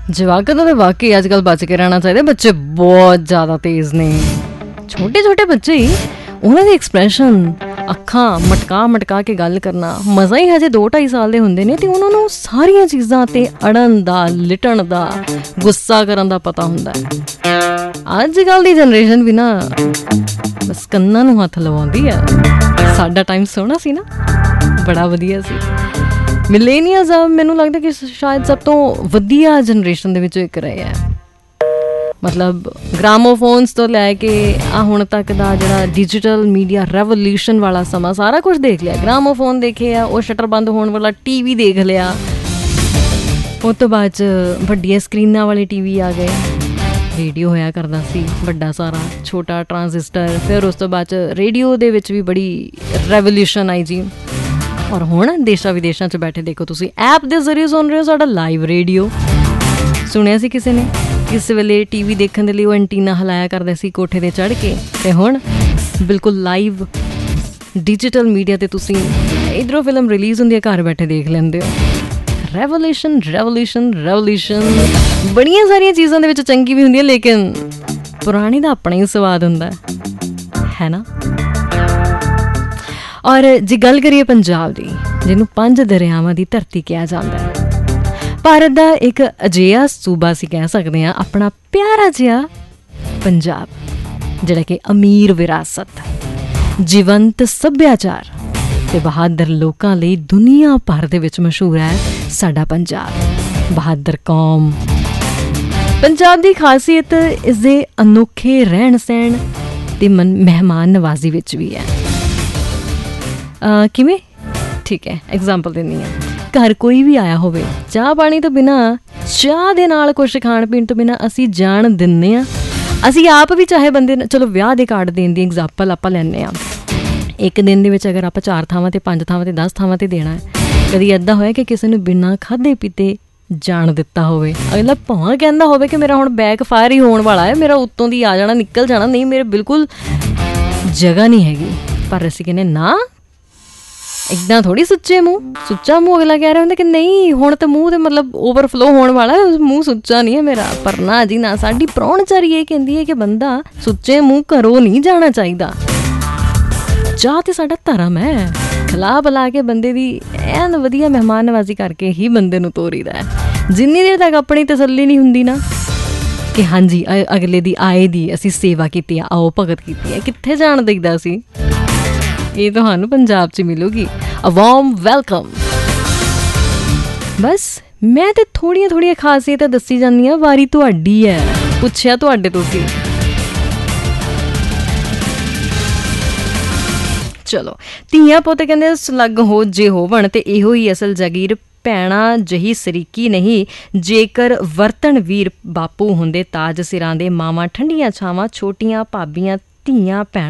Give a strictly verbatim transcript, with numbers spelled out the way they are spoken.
ਜਵਾਕਾਂ ਤੋਂ ਤਾਂ ਵਾਕਈ ਅੱਜ ਕੱਲ੍ਹ ਬਚ ਕੇ ਰਹਿਣਾ ਚਾਹੀਦਾ। ਬੱਚੇ ਬਹੁਤ ਜ਼ਿਆਦਾ ਤੇਜ਼ ਨੇ, ਛੋਟੇ ਛੋਟੇ ਬੱਚੇ ਹੀ, ਉਹਨਾਂ ਦੇ ਐਕਸਪ੍ਰੈਸ਼ਨ, ਅੱਖਾਂ ਮਟਕਾ ਮਟਕਾ ਕੇ ਗੱਲ ਕਰਨਾ, ਮਜ਼ਾ ਹੀ ਹਜੇ ਦੋ ਢਾਈ ਸਾਲ ਦੇ ਹੁੰਦੇ ਨੇ ਅਤੇ ਉਹਨਾਂ ਨੂੰ ਸਾਰੀਆਂ ਚੀਜ਼ਾਂ 'ਤੇ ਅੜਨ ਦਾ, ਲਿਟਣ ਦਾ, ਗੁੱਸਾ ਕਰਨ ਦਾ ਪਤਾ ਹੁੰਦਾ ਹੈ। ਅੱਜ ਕੱਲ੍ਹ ਦੀ ਜਨਰੇਸ਼ਨ ਵੀ ਨਾ ਬਸ ਕੰਨਾਂ ਨੂੰ ਹੱਥ ਲਵਾਉਂਦੀ ਆ। ਸਾਡਾ ਟਾਈਮ ਸੋਹਣਾ ਸੀ ਨਾ, ਬੜਾ ਵਧੀਆ ਸੀ। ਮਿਲੇਨੀਅਲਸ ਆ, ਮੈਨੂੰ ਲੱਗਦਾ ਕਿ ਸ਼ਾਇਦ ਸਭ ਤੋਂ ਵਧੀਆ ਜਨਰੇਸ਼ਨ ਦੇ ਵਿੱਚੋਂ ਇੱਕ ਰਹੇ ਹੈ। ਮਤਲਬ ਗ੍ਰਾਮੋਫੋਨਸ ਤੋਂ ਲੈ ਕੇ ਆ ਹੁਣ ਤੱਕ ਦਾ ਜਿਹੜਾ ਡਿਜੀਟਲ ਮੀਡੀਆ ਰੈਵੋਲਿਊਸ਼ਨ ਵਾਲਾ ਸਮਾਂ, ਸਾਰਾ ਕੁਛ ਦੇਖ ਲਿਆ। ਗ੍ਰਾਮੋਫੋਨ ਦੇਖੇ ਆ, ਉਹ ਸ਼ਟਰ ਬੰਦ ਹੋਣ ਵਾਲਾ ਟੀ ਵੀ ਦੇਖ ਲਿਆ, ਉਹ ਤੋਂ ਬਾਅਦ 'ਚ ਵੱਡੀਆਂ ਸਕਰੀਨਾਂ ਵਾਲੇ ਟੀ ਵੀ ਆ ਗਏ। ਰੇਡੀਓ ਹੋਇਆ ਕਰਦਾ ਸੀ ਵੱਡਾ ਸਾਰਾ, ਛੋਟਾ ਟਰਾਂਜ਼ਿਸਟਰ। ਫਿਰ ਉਸ ਤੋਂ ਬਾਅਦ 'ਚ ਰੇਡੀਓ ਦੇ ਵਿੱਚ ਵੀ ਬੜੀ ਰੈਵੋਲਿਊਸ਼ਨ ਆਈ ਜੀ। ਔਰ ਹੁਣ ਦੇਸ਼ਾਂ ਵਿਦੇਸ਼ਾਂ 'ਚ ਬੈਠੇ ਦੇਖੋ ਤੁਸੀਂ, ਐਪ ਦੇ ਜ਼ਰੀਏ ਸੁਣ ਰਹੇ ਹੋ ਸਾਡਾ ਲਾਈਵ ਰੇਡੀਓ। ਸੁਣਿਆ ਸੀ ਕਿਸੇ ਨੇ ਕਿਸੇ ਵੇਲੇ ਟੀ ਵੀ ਦੇਖਣ ਦੇ ਲਈ ਉਹ ਐਂਟੀਨਾ ਹਿਲਾਇਆ ਕਰਦੇ ਸੀ ਕੋਠੇ 'ਤੇ ਚੜ੍ਹ ਕੇ, ਅਤੇ ਹੁਣ ਬਿਲਕੁਲ ਲਾਈਵ ਡਿਜੀਟਲ ਮੀਡੀਆ 'ਤੇ ਤੁਸੀਂ ਇੱਧਰੋਂ ਫਿਲਮ ਰਿਲੀਜ਼ ਹੁੰਦੀ ਹੈ, ਘਰ ਬੈਠੇ ਦੇਖ ਲੈਂਦੇ ਹੋ। ਰੈਵੋਲਿਊਸ਼ਨ ਰੈਵੋਲਿਊਸ਼ਨ ਰੈਵੋਲਿਊਸ਼ਨ ਬੜੀਆਂ ਸਾਰੀਆਂ ਚੀਜ਼ਾਂ ਦੇ ਵਿੱਚ ਚੰਗੀ ਵੀ ਹੁੰਦੀ ਹੈ, ਲੇਕਿਨ ਪੁਰਾਣੀ ਦਾ ਆਪਣਾ ਹੀ ਸਵਾਦ ਹੁੰਦਾ ਹੈ ਨਾ। ਔਰ ਜੇ ਗੱਲ ਕਰੀਏ ਪੰਜਾਬ ਦੀ, ਜਿਹਨੂੰ ਪੰਜ ਦਰਿਆਵਾਂ ਦੀ ਧਰਤੀ ਕਿਹਾ ਜਾਂਦਾ ਹੈ, ਭਾਰਤ ਦਾ ਇੱਕ ਅਜਿਹਾ ਸੂਬਾ ਅਸੀਂ ਕਹਿ ਸਕਦੇ ਹਾਂ, ਆਪਣਾ ਪਿਆਰਾ ਜਿਹਾ ਪੰਜਾਬ, ਜਿਹੜਾ ਕਿ ਅਮੀਰ ਵਿਰਾਸਤ, ਜੀਵੰਤ ਸੱਭਿਆਚਾਰ ਅਤੇ ਬਹਾਦਰ ਲੋਕਾਂ ਲਈ ਦੁਨੀਆ ਭਰ ਦੇ ਵਿੱਚ ਮਸ਼ਹੂਰ ਹੈ ਸਾਡਾ ਪੰਜਾਬ। ਬਹਾਦਰ ਕੌਮ। ਪੰਜਾਬ ਦੀ ਖਾਸੀਅਤ ਇਸਦੇ ਅਨੋਖੇ ਰਹਿਣ ਸਹਿਣ ਅਤੇ ਮਨ ਮਹਿਮਾਨ ਨਵਾਜ਼ੀ ਵਿੱਚ ਵੀ ਹੈ। ਕਿਵੇਂ? ਠੀਕ ਹੈ, ਐਗਜ਼ਾਮਪਲ ਦਿੰਦੀ ਹਾਂ। ਘਰ ਕੋਈ ਵੀ ਆਇਆ ਹੋਵੇ, ਚਾਹ ਪਾਣੀ ਤੋਂ ਬਿਨਾਂ, ਚਾਹ ਦੇ ਨਾਲ ਕੁਛ ਖਾਣ ਪੀਣ ਤੋਂ ਬਿਨਾਂ ਅਸੀਂ ਜਾਣ ਦਿੰਦੇ ਹਾਂ। ਅਸੀਂ ਆਪ ਵੀ ਚਾਹੇ ਬੰਦੇ, ਚਲੋ ਵਿਆਹ ਦੇ ਕਾਰਡ ਦੇਣ ਦੀ ਐਗਜ਼ਾਮਪਲ ਆਪਾਂ ਲੈਂਦੇ ਹਾਂ। ਇੱਕ ਦਿਨ ਦੇ ਵਿੱਚ ਅਗਰ ਆਪਾਂ ਚਾਰ ਥਾਵਾਂ 'ਤੇ, ਪੰਜ ਥਾਵਾਂ 'ਤੇ, ਦਸ ਥਾਵਾਂ 'ਤੇ ਦੇਣਾ ਹੈ, ਕਦੀ ਇੱਦਾਂ ਹੋਇਆ ਕਿ ਕਿਸੇ ਨੂੰ ਬਿਨਾਂ ਖਾਧੇ ਪੀਤੇ ਜਾਣ ਦਿੱਤਾ ਹੋਵੇ? ਅਗਲਾ ਭਾਵੇਂ ਕਹਿੰਦਾ ਹੋਵੇ ਕਿ ਮੇਰਾ ਹੁਣ ਬੈਕ ਫਾਇਰ ਹੀ ਹੋਣ ਵਾਲਾ ਹੈ, ਮੇਰਾ ਉੱਤੋਂ ਦੀ ਆ ਜਾਣਾ, ਨਿਕਲ ਜਾਣਾ, ਨਹੀਂ ਮੇਰੇ ਬਿਲਕੁਲ ਜਗ੍ਹਾ ਨਹੀਂ ਹੈਗੀ, ਪਰ ਅਸੀਂ ਕਹਿੰਦੇ ਨਾ, ਇੱਦਾਂ ਥੋੜ੍ਹੀ ਸੁੱਚੇ ਮੂੰਹ, ਸੁੱਚਾ ਮੂੰਹ ਅਗਲਾ ਕਹਿ ਰਿਹਾ ਹੁੰਦਾ ਕਿ ਨਹੀਂ ਹੁਣ ਤਾਂ ਮੂੰਹ ਤੇ ਮਤਲਬ ਓਵਰਫਲੋ ਹੋਣ ਵਾਲਾ, ਮੂੰਹ ਸੁੱਚਾ ਨਹੀਂ ਹੈ ਮੇਰਾ। ਪਰ ਨਾ ਜੀ ਨਾ, ਸਾਡੀ ਪ੍ਰਾਹੁਣਚਾਰੀ ਇਹ ਕਹਿੰਦੀ ਹੈ ਕਿ ਬੰਦਾ ਸੁੱਚੇ ਮੂੰਹ ਘਰੋਂ ਨਹੀਂ ਜਾਣਾ ਚਾਹੀਦਾ। ਚਾਹ ਤੇ ਸਾਡਾ ਧਰਮ ਹੈ, ਖਿਲਾ ਪਿਲਾ ਕੇ ਬੰਦੇ ਦੀ ਐਨ ਵਧੀਆ ਮਹਿਮਾਨ ਨਵਾਜ਼ੀ ਕਰਕੇ ਹੀ ਬੰਦੇ ਨੂੰ ਤੋਰੀਦਾ ਹੈ। ਜਿੰਨੀ ਦੇਰ ਤੱਕ ਆਪਣੀ ਤਸੱਲੀ ਨਹੀਂ ਹੁੰਦੀ ਨਾ ਕਿ ਹਾਂਜੀ ਅਗਲੇ ਦੀ ਆਏ ਦੀ ਅਸੀਂ ਸੇਵਾ ਕੀਤੀ ਆ, ਆਓ ਭਗਤ ਕੀਤੀ ਹੈ, ਕਿੱਥੇ ਜਾਣ ਦਿਖਦਾ ਸੀ। ਇਹ ਤੁਹਾਨੂੰ ਪੰਜਾਬ 'ਚ ਮਿਲੂਗੀ। ਅ ਵਾਰਮ ਵੈਲਕਮ। ਬਸ ਮੈਂ ਤੇ ਥੋੜ੍ਹੀਆਂ ਥੋੜ੍ਹੀਆਂ ਖਾਸੀਅਤਾਂ ਦੱਸੀ ਜਾਂਦੀ ਹਾਂ, ਵਾਰੀ ਤੁਹਾਡੀ ਹੈ, ਪੁੱਛਿਆ ਤੁਹਾਡੇ ਤੋਂ ਸੀ। ਚਲੋ, ਧੀਆਂ ਪੁੱਤ ਕਹਿੰਦੇ ਸੁਲੱਗ ਹੋ ਜੇ ਹੋਵਣ, ਤੇ ਇਹੋ ਹੀ ਅਸਲ ਜਾਗੀਰ, ਭੈਣਾਂ ਜਹੀ ਸਰੀਕੀ ਨਹੀਂ, ਜੇਕਰ ਵਰਤਣ ਵੀਰ ਬਾਪੂ ਹੁੰਦੇ ਤਾਜ ਸਿਰਾਂ ਦੇ, ਮਾਵਾਂ ਠੰਡੀਆਂ ਛਾਵਾਂ, ਛੋਟੀਆਂ ਭਾਬੀਆਂ ਧੀਆਂ ਭੈਣਾਂ